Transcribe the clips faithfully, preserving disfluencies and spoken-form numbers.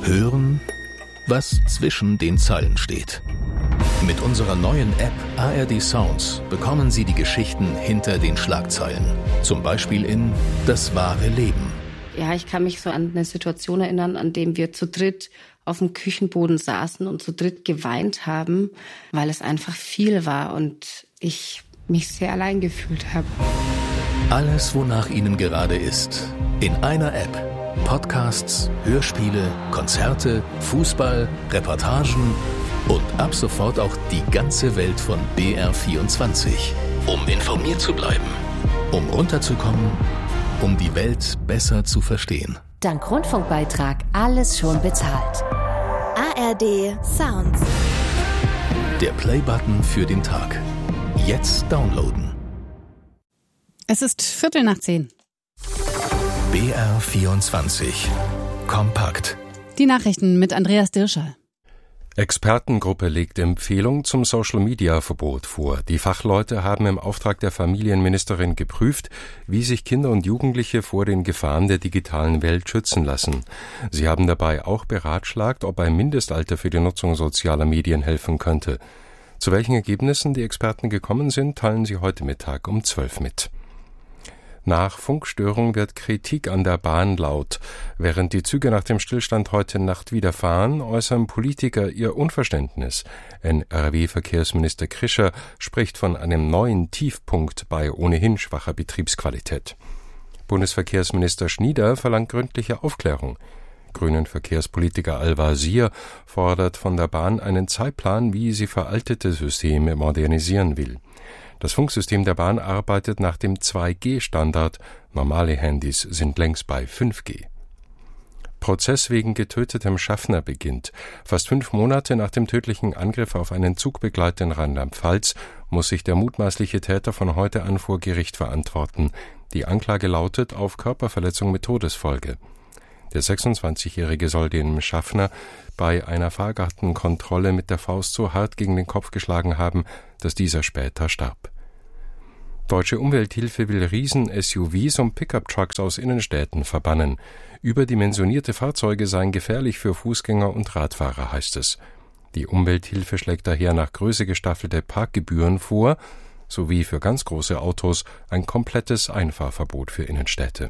Hören, was zwischen den Zeilen steht. Mit unserer neuen App A R D Sounds bekommen Sie die Geschichten hinter den Schlagzeilen. Zum Beispiel in Das wahre Leben. Ja, ich kann mich so an eine Situation erinnern, an dem wir zu dritt auf dem Küchenboden saßen und zu dritt geweint haben, weil es einfach viel war und ich mich sehr allein gefühlt habe. Alles, wonach Ihnen gerade ist, in einer App. Podcasts, Hörspiele, Konzerte, Fußball, Reportagen und ab sofort auch die ganze Welt von B R vierundzwanzig. Um informiert zu bleiben, um runterzukommen, um die Welt besser zu verstehen. Dank Rundfunkbeitrag alles schon bezahlt. A R D Sounds. Der Play-Button für den Tag. Jetzt downloaden. Es ist Viertel nach zehn. B R vierundzwanzig. Kompakt. Die Nachrichten mit Andreas Dirscher. Expertengruppe legt Empfehlung zum Social-Media-Verbot vor. Die Fachleute haben im Auftrag der Familienministerin geprüft, wie sich Kinder und Jugendliche vor den Gefahren der digitalen Welt schützen lassen. Sie haben dabei auch beratschlagt, ob ein Mindestalter für die Nutzung sozialer Medien helfen könnte. Zu welchen Ergebnissen die Experten gekommen sind, teilen sie heute Mittag um zwölf mit. Nach Funkstörung wird Kritik an der Bahn laut. Während die Züge nach dem Stillstand heute Nacht wieder fahren, äußern Politiker ihr Unverständnis. N R W-Verkehrsminister Krischer spricht von einem neuen Tiefpunkt bei ohnehin schwacher Betriebsqualität. Bundesverkehrsminister Schnieder verlangt gründliche Aufklärung. Grünen Verkehrspolitiker Al-Wazir fordert von der Bahn einen Zeitplan, wie sie veraltete Systeme modernisieren will. Das Funksystem der Bahn arbeitet nach dem zwei G Standard. Normale Handys sind längst bei fünf G. Prozess wegen getötetem Schaffner beginnt. Fast fünf Monate nach dem tödlichen Angriff auf einen Zugbegleiter in Rheinland-Pfalz muss sich der mutmaßliche Täter von heute an vor Gericht verantworten. Die Anklage lautet auf Körperverletzung mit Todesfolge. Der sechsundzwanzigjährige soll dem Schaffner bei einer Fahrgartenkontrolle mit der Faust so hart gegen den Kopf geschlagen haben, dass dieser später starb. Deutsche Umwelthilfe will Riesen-S U Vs und Pickup-Trucks aus Innenstädten verbannen. Überdimensionierte Fahrzeuge seien gefährlich für Fußgänger und Radfahrer, heißt es. Die Umwelthilfe schlägt daher nach Größe gestaffelte Parkgebühren vor, sowie für ganz große Autos ein komplettes Einfahrverbot für Innenstädte.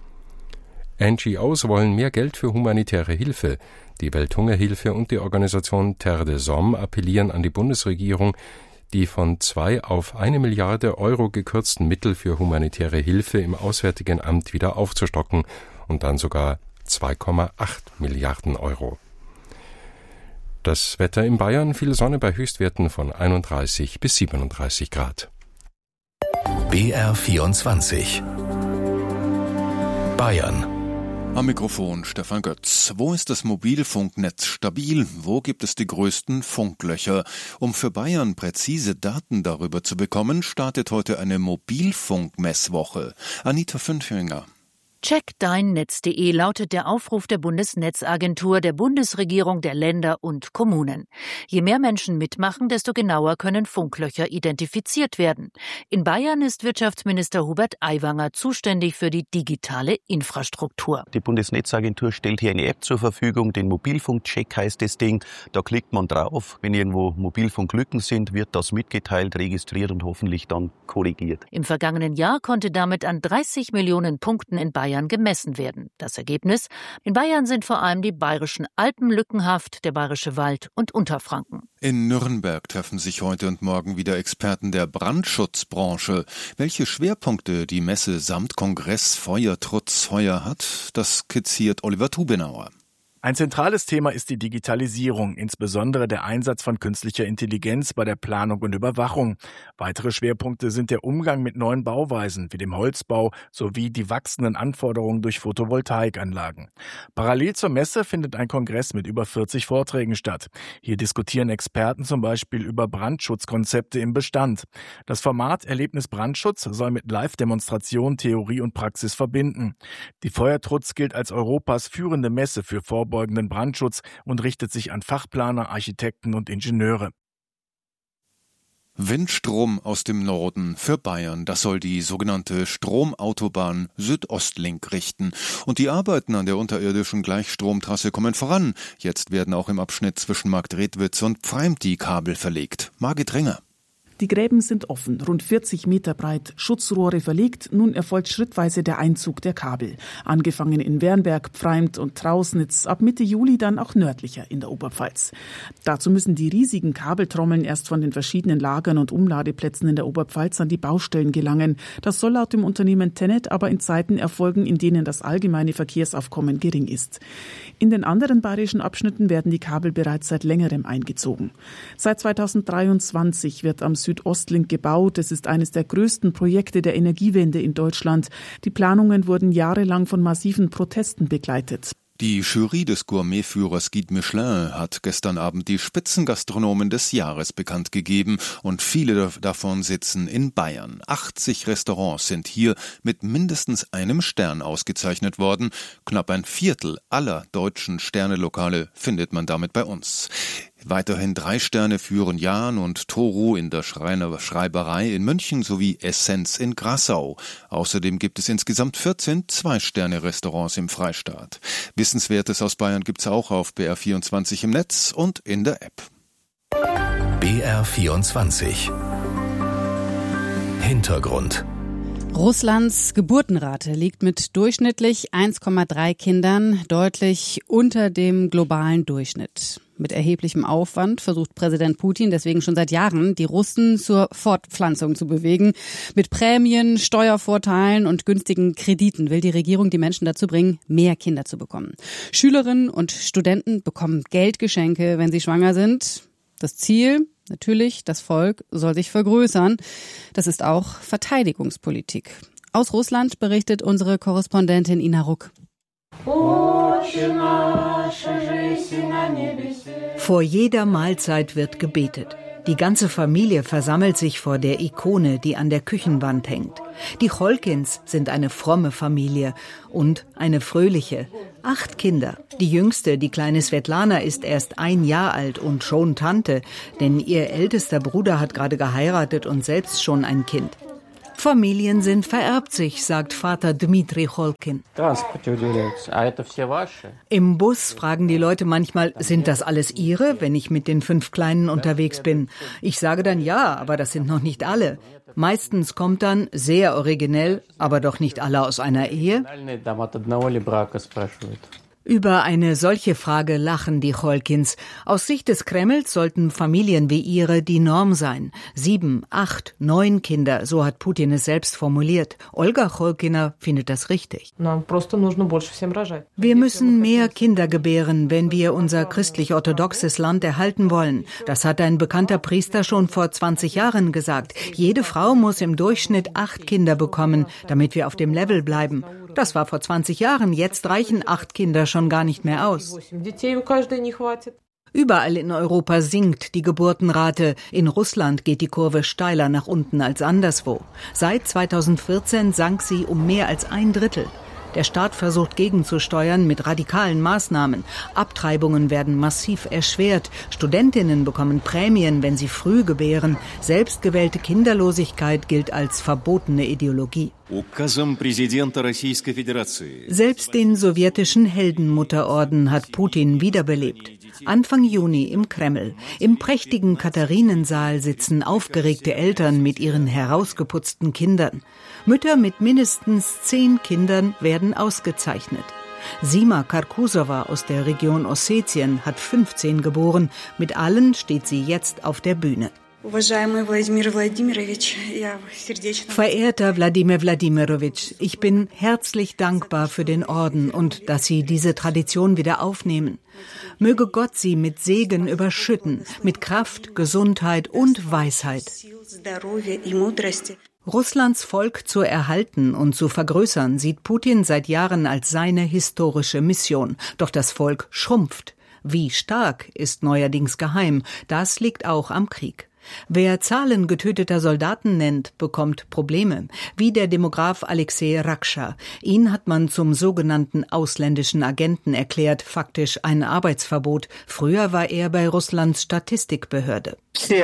N G Os wollen mehr Geld für humanitäre Hilfe. Die Welthungerhilfe und die Organisation Terre des Hommes appellieren an die Bundesregierung, die von zwei auf eine Milliarde Euro gekürzten Mittel für humanitäre Hilfe im Auswärtigen Amt wieder aufzustocken und dann sogar zwei Komma acht Milliarden Euro. Das Wetter in Bayern, viel Sonne bei Höchstwerten von einunddreißig bis siebenunddreißig Grad. B R vierundzwanzig. Bayern. Am Mikrofon Stefan Götz. Wo ist das Mobilfunknetz stabil? Wo gibt es die größten Funklöcher? Um für Bayern präzise Daten darüber zu bekommen, startet heute eine Mobilfunkmesswoche. Anita Fünfinger. check dein netz punkt de lautet der Aufruf der Bundesnetzagentur, der Bundesregierung, der Länder und Kommunen. Je mehr Menschen mitmachen, desto genauer können Funklöcher identifiziert werden. In Bayern ist Wirtschaftsminister Hubert Aiwanger zuständig für die digitale Infrastruktur. Die Bundesnetzagentur stellt hier eine App zur Verfügung, den Mobilfunkcheck heißt das Ding. Da klickt man drauf. Wenn irgendwo Mobilfunklücken sind, wird das mitgeteilt, registriert und hoffentlich dann korrigiert. Im vergangenen Jahr konnte damit an dreißig Millionen Punkten in Bayern gemessen werden. Das Ergebnis? In Bayern sind vor allem die bayerischen Alpen lückenhaft, der bayerische Wald und Unterfranken. In Nürnberg treffen sich heute und morgen wieder Experten der Brandschutzbranche. Welche Schwerpunkte die Messe samt Kongress Feuer trutz Heuer hat, das skizziert Oliver Tubenauer. Ein zentrales Thema ist die Digitalisierung, insbesondere der Einsatz von künstlicher Intelligenz bei der Planung und Überwachung. Weitere Schwerpunkte sind der Umgang mit neuen Bauweisen wie dem Holzbau sowie die wachsenden Anforderungen durch Photovoltaikanlagen. Parallel zur Messe findet ein Kongress mit über vierzig Vorträgen statt. Hier diskutieren Experten zum Beispiel über Brandschutzkonzepte im Bestand. Das Format Erlebnis Brandschutz soll mit Live-Demonstration Theorie und Praxis verbinden. Die Feuertrutz gilt als Europas führende Messe für vorbeugenden Brandschutz und richtet sich an Fachplaner, Architekten und Ingenieure. Windstrom aus dem Norden für Bayern, das soll die sogenannte Stromautobahn Südostlink richten. Und die Arbeiten an der unterirdischen Gleichstromtrasse kommen voran. Jetzt werden auch im Abschnitt zwischen Marktredwitz und Pfreimd die Kabel verlegt. Margit Ringer. Die Gräben sind offen, rund vierzig Meter breit, Schutzrohre verlegt, nun erfolgt schrittweise der Einzug der Kabel. Angefangen in Wernberg, Pfreimd und Trausnitz, ab Mitte Juli dann auch nördlicher in der Oberpfalz. Dazu müssen die riesigen Kabeltrommeln erst von den verschiedenen Lagern und Umladeplätzen in der Oberpfalz an die Baustellen gelangen. Das soll laut dem Unternehmen Tennet aber in Zeiten erfolgen, in denen das allgemeine Verkehrsaufkommen gering ist. In den anderen bayerischen Abschnitten werden die Kabel bereits seit längerem eingezogen. Seit zweitausenddreiundzwanzig wird am Südostlink gebaut. Es ist eines der größten Projekte der Energiewende in Deutschland. Die Planungen wurden jahrelang von massiven Protesten begleitet. Die Jury des Gourmetführers Guide Michelin hat gestern Abend die Spitzengastronomen des Jahres bekannt gegeben und viele davon sitzen in Bayern. achtzig Restaurants sind hier mit mindestens einem Stern ausgezeichnet worden. Knapp ein Viertel aller deutschen Sternelokale findet man damit bei uns. Weiterhin drei Sterne führen Jahn und Toru in der Schreiner Schreiberei in München sowie Essenz in Grassau. Außerdem gibt es insgesamt vierzehn Zwei-Sterne-Restaurants im Freistaat. Wissenswertes aus Bayern gibt's auch auf B R vierundzwanzig im Netz und in der App. B R vierundzwanzig Hintergrund. Russlands Geburtenrate liegt mit durchschnittlich eins Komma drei Kindern deutlich unter dem globalen Durchschnitt. Mit erheblichem Aufwand versucht Präsident Putin deswegen schon seit Jahren, die Russen zur Fortpflanzung zu bewegen. Mit Prämien, Steuervorteilen und günstigen Krediten will die Regierung die Menschen dazu bringen, mehr Kinder zu bekommen. Schülerinnen und Studenten bekommen Geldgeschenke, wenn sie schwanger sind. Das Ziel? Natürlich, das Volk soll sich vergrößern. Das ist auch Verteidigungspolitik. Aus Russland berichtet unsere Korrespondentin Ina Ruck. Vor jeder Mahlzeit wird gebetet. Die ganze Familie versammelt sich vor der Ikone, die an der Küchenwand hängt. Die Cholkins sind eine fromme Familie und eine fröhliche. Acht Kinder. Die jüngste, die kleine Svetlana, ist erst ein Jahr alt und schon Tante, denn ihr ältester Bruder hat gerade geheiratet und selbst schon ein Kind. Familien sind vererbt sich, sagt Vater Dmitri Cholkin. Im Bus fragen die Leute manchmal, sind das alles ihre, wenn ich mit den fünf Kleinen unterwegs bin? Ich sage dann ja, aber das sind noch nicht alle. Meistens kommt dann, sehr originell, aber doch nicht alle aus einer Ehe. Über eine solche Frage lachen die Cholkins. Aus Sicht des Kremls sollten Familien wie ihre die Norm sein. Sieben, acht, neun Kinder, so hat Putin es selbst formuliert. Olga Cholkina findet das richtig. Wir müssen mehr Kinder gebären, wenn wir unser christlich-orthodoxes Land erhalten wollen. Das hat ein bekannter Priester schon vor zwanzig Jahren gesagt. Jede Frau muss im Durchschnitt acht Kinder bekommen, damit wir auf dem Level bleiben. Das war vor zwanzig Jahren, jetzt reichen acht Kinder schon gar nicht mehr aus. Überall in Europa sinkt die Geburtenrate. In Russland geht die Kurve steiler nach unten als anderswo. Seit zweitausendvierzehn sank sie um mehr als ein Drittel. Der Staat versucht gegenzusteuern mit radikalen Maßnahmen. Abtreibungen werden massiv erschwert. Studentinnen bekommen Prämien, wenn sie früh gebären. Selbstgewählte Kinderlosigkeit gilt als verbotene Ideologie. Selbst den sowjetischen Heldenmutterorden hat Putin wiederbelebt. Anfang Juni im Kreml. Im prächtigen Katharinensaal sitzen aufgeregte Eltern mit ihren herausgeputzten Kindern. Mütter mit mindestens zehn Kindern werden ausgezeichnet. Sima Karkusova aus der Region Ossetien hat fünfzehn geboren. Mit allen steht sie jetzt auf der Bühne. Verehrter Wladimir Wladimirovich, ich bin herzlich dankbar für den Orden und dass Sie diese Tradition wieder aufnehmen. Möge Gott Sie mit Segen überschütten, mit Kraft, Gesundheit und Weisheit. Russlands Volk zu erhalten und zu vergrößern, sieht Putin seit Jahren als seine historische Mission. Doch das Volk schrumpft. Wie stark ist neuerdings geheim. Das liegt auch am Krieg. Wer Zahlen getöteter Soldaten nennt, bekommt Probleme, wie der Demograf Alexei Raksha. Ihn hat man zum sogenannten ausländischen Agenten erklärt, faktisch ein Arbeitsverbot. Früher war er bei Russlands Statistikbehörde.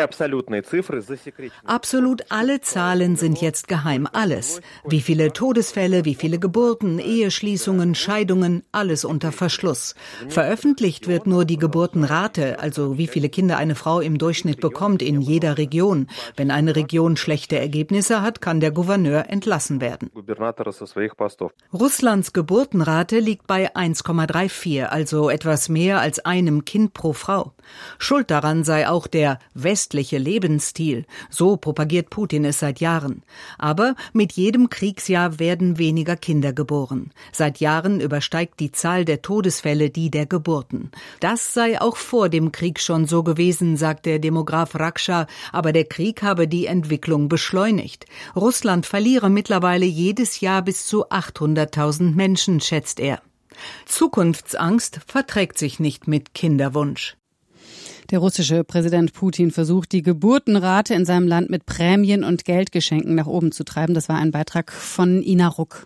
Absolut alle Zahlen sind jetzt geheim, alles. Wie viele Todesfälle, wie viele Geburten, Eheschließungen, Scheidungen, alles unter Verschluss. Veröffentlicht wird nur die Geburtenrate, also wie viele Kinder eine Frau im Durchschnitt bekommt in jeder Region. Wenn eine Region schlechte Ergebnisse hat, kann der Gouverneur entlassen werden. Russlands Geburtenrate liegt bei eins Komma vierunddreißig, also etwas mehr als einem Kind pro Frau. Schuld daran sei auch der westliche Lebensstil. So propagiert Putin es seit Jahren. Aber mit jedem Kriegsjahr werden weniger Kinder geboren. Seit Jahren übersteigt die Zahl der Todesfälle die der Geburten. Das sei auch vor dem Krieg schon so gewesen, sagt der Demograf Raksha. Aber der Krieg habe die Entwicklung beschleunigt. Russland verliere mittlerweile jedes Jahr bis zu achthunderttausend Menschen, schätzt er. Zukunftsangst verträgt sich nicht mit Kinderwunsch. Der russische Präsident Putin versucht, die Geburtenrate in seinem Land mit Prämien und Geldgeschenken nach oben zu treiben. Das war ein Beitrag von Ina Ruck.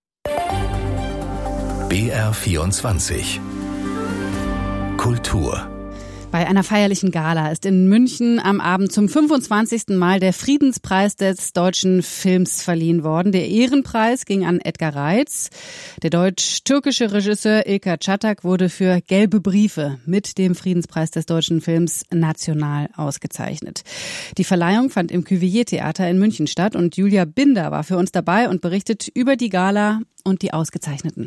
B R vierundzwanzig Kultur. Bei einer feierlichen Gala ist in München am Abend zum fünfundzwanzigsten Mal der Friedenspreis des deutschen Films verliehen worden. Der Ehrenpreis ging an Edgar Reitz. Der deutsch-türkische Regisseur İlker Çatak wurde für Gelbe Briefe mit dem Friedenspreis des deutschen Films national ausgezeichnet. Die Verleihung fand im Cuvier-Theater in München statt und Julia Binder war für uns dabei und berichtet über die Gala und die Ausgezeichneten.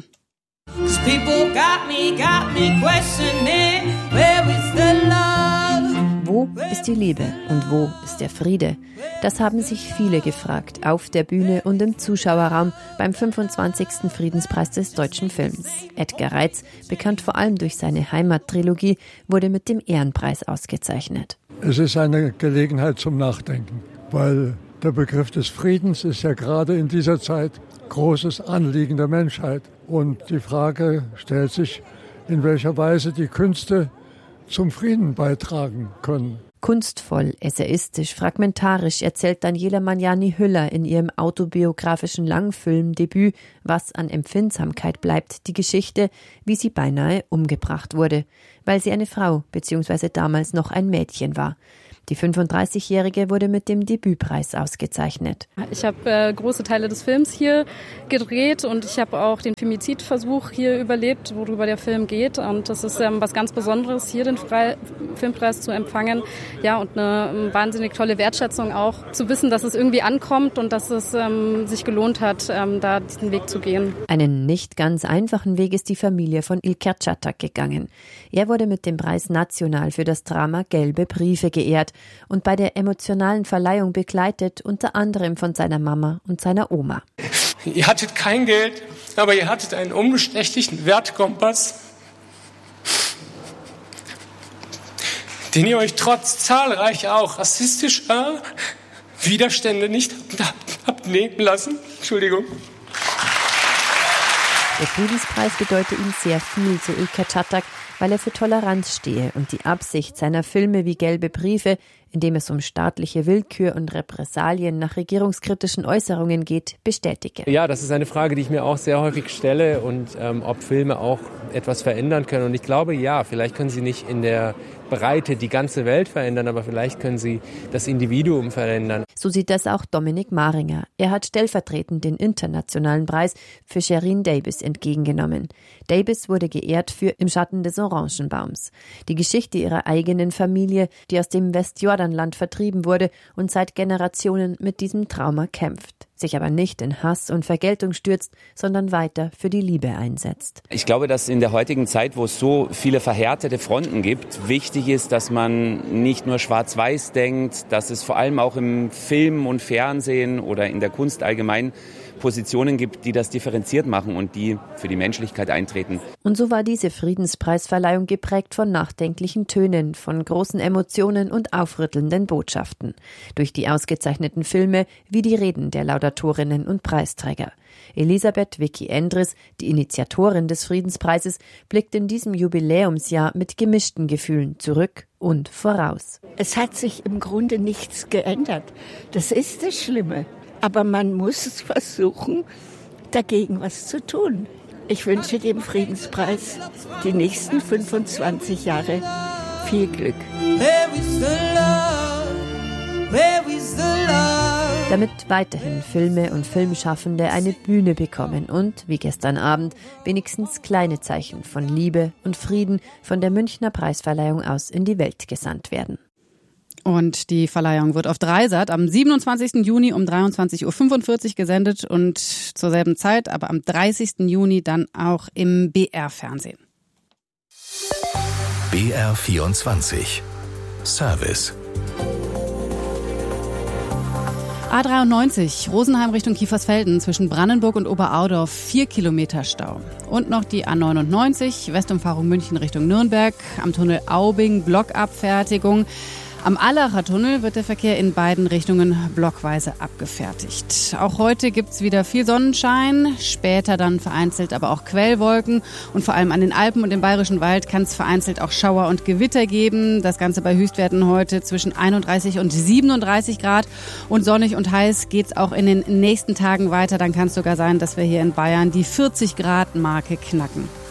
Wo ist die Liebe und wo ist der Friede? Das haben sich viele gefragt, auf der Bühne und im Zuschauerraum beim fünfundzwanzigsten Friedenspreis des deutschen Films. Edgar Reitz, bekannt vor allem durch seine Heimattrilogie, wurde mit dem Ehrenpreis ausgezeichnet. Es ist eine Gelegenheit zum Nachdenken, weil der Begriff des Friedens ist ja gerade in dieser Zeit großes Anliegen der Menschheit. Und die Frage stellt sich, in welcher Weise die Künste zum Frieden beitragen können. Kunstvoll, essayistisch, fragmentarisch erzählt Daniela Magnani-Hüller in ihrem autobiografischen Langfilmdebüt Was an Empfindsamkeit bleibt, die Geschichte, wie sie beinahe umgebracht wurde, weil sie eine Frau bzw. damals noch ein Mädchen war. Die fünfunddreißigjährige wurde mit dem Debütpreis ausgezeichnet. Ich habe äh, große Teile des Films hier gedreht und ich habe auch den Femizidversuch hier überlebt, worüber der Film geht. Und das ist ähm, was ganz Besonderes, hier den Fre- Filmpreis zu empfangen. Ja, und eine ähm, wahnsinnig tolle Wertschätzung auch, zu wissen, dass es irgendwie ankommt und dass es ähm, sich gelohnt hat, ähm, da diesen Weg zu gehen. Einen nicht ganz einfachen Weg ist die Familie von İlker Çatak gegangen. Er wurde mit dem Preis national für das Drama Gelbe Briefe geehrt und bei der emotionalen Verleihung begleitet, unter anderem von seiner Mama und seiner Oma. Ihr hattet kein Geld, aber ihr hattet einen unbestechlichen Wertkompass, den ihr euch trotz zahlreicher auch rassistischer Widerstände nicht habt nehmen lassen. Entschuldigung. Der Friedenspreis bedeutet ihm sehr viel, so İlker Çatak, weil er für Toleranz stehe und die Absicht seiner Filme wie Gelbe Briefe, in dem es um staatliche Willkür und Repressalien nach regierungskritischen Äußerungen geht, bestätige. Ja, das ist eine Frage, die ich mir auch sehr häufig stelle und ähm, ob Filme auch etwas verändern können. Und ich glaube, ja, vielleicht können sie nicht in der Breite die ganze Welt verändern, aber vielleicht können sie das Individuum verändern. So sieht das auch Dominik Maringer. Er hat stellvertretend den internationalen Preis für Sherin Davis entgegengenommen. Davis wurde geehrt für Im Schatten des Orangenbaums. Die Geschichte ihrer eigenen Familie, die aus dem Westjordanland vertrieben wurde und seit Generationen mit diesem Trauma kämpft, sich aber nicht in Hass und Vergeltung stürzt, sondern weiter für die Liebe einsetzt. Ich glaube, dass in der heutigen Zeit, wo es so viele verhärtete Fronten gibt, wichtig ist, dass man nicht nur schwarz-weiß denkt, dass es vor allem auch im Film und Fernsehen oder in der Kunst allgemein Positionen gibt, die das differenziert machen und die für die Menschlichkeit eintreten. Und so war diese Friedenspreisverleihung geprägt von nachdenklichen Tönen, von großen Emotionen und aufrüttelnden Botschaften. Durch die ausgezeichneten Filme wie die Reden der Laudato Laudatorinnen und Preisträger. Elisabeth Vicky Endres, die Initiatorin des Friedenspreises, blickt in diesem Jubiläumsjahr mit gemischten Gefühlen zurück und voraus. Es hat sich im Grunde nichts geändert. Das ist das Schlimme. Aber man muss es versuchen, dagegen was zu tun. Ich wünsche dem Friedenspreis die nächsten fünfundzwanzig Jahre viel Glück. Damit weiterhin Filme und Filmschaffende eine Bühne bekommen und, wie gestern Abend, wenigstens kleine Zeichen von Liebe und Frieden von der Münchner Preisverleihung aus in die Welt gesandt werden. Und die Verleihung wird auf Dreisat am siebenundzwanzigsten Juni um dreiundzwanzig Uhr fünfundvierzig gesendet und zur selben Zeit, aber am dreißigsten Juni dann auch im B R-Fernsehen. B R vierundzwanzig Service. A dreiundneunzig, Rosenheim Richtung Kiefersfelden zwischen Brandenburg und Oberaudorf, vier Kilometer Stau. Und noch die A neunundneunzig, Westumfahrung München Richtung Nürnberg, am Tunnel Aubing, Blockabfertigung. Am Allacher Tunnel wird der Verkehr in beiden Richtungen blockweise abgefertigt. Auch heute gibt's wieder viel Sonnenschein, später dann vereinzelt aber auch Quellwolken. Und vor allem an den Alpen und im Bayerischen Wald kann es vereinzelt auch Schauer und Gewitter geben. Das Ganze bei Höchstwerten heute zwischen einunddreißig und siebenunddreißig Grad. Und sonnig und heiß geht's auch in den nächsten Tagen weiter. Dann kann es sogar sein, dass wir hier in Bayern die vierzig Grad Marke knacken.